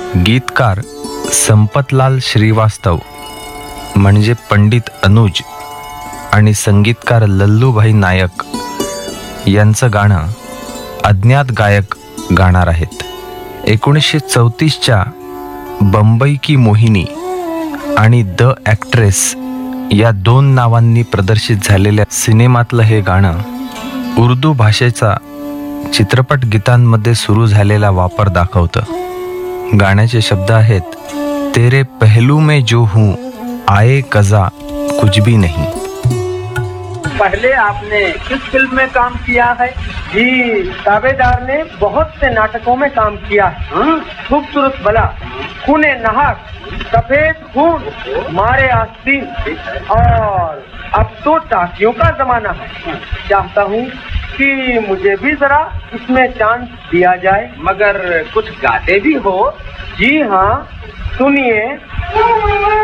गीतकार संपतलाल श्रीवास्तव म्हणजे पंडित अनुज आणि संगीतकार लल्लूभाई नायक यांचं गाणं अज्ञात गायक गाणार आहेत. 1934च्या बंबई की मोहिनी आणि द ॲक्ट्रेस या 2 नावांनी प्रदर्शित झालेल्या सिनेमातलं हे गाणं उर्दू भाषेचा चित्रपट गीतांमध्ये सुरू झालेला वापर दाखवतं. गाण्याचे शब्द आहेत, तेरे पहलू में जो हूँ आए कजा कुछ भी नहीं. पहले आपने किस फिल्म में काम किया है? जी, ताबेदार ने बहुत से नाटकों में काम किया है. खूबसूरत बला, खूने नहक, सफेद खून, मारे आस्तीन, और अब तो टाकियों का जमाना है. चाहता हूँ कि मुझे भी जरा इसमें चांस दिया जाए. मगर कुछ गाते भी हो? जी हाँ, सुनिए.